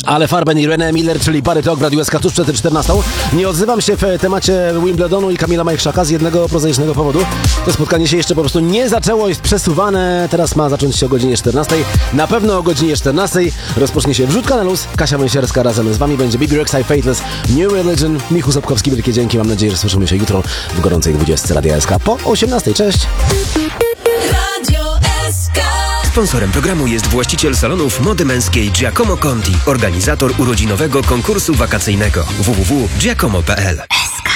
Ale Farben i René Miller, czyli Party Talk w Radiu SK tuż przed 14. Nie odzywam się w temacie Wimbledonu i Kamila Majchrzaka z jednego prozaicznego powodu. To spotkanie się jeszcze po prostu nie zaczęło, jest przesuwane. Teraz ma zacząć się o godzinie 14. Na pewno o godzinie 14 rozpocznie się wrzutka na luz. Kasia Wąsierska razem z wami będzie Bibi Rexha, Faithless, New Religion, Michu Sobkowski. Wielkie dzięki. Mam nadzieję, że słyszymy się jutro w gorącej 20 Radia SK po 18. Cześć! Radio SK. Sponsorem programu jest właściciel salonów mody męskiej Giacomo Conti, organizator urodzinowego konkursu wakacyjnego www.giacomo.pl.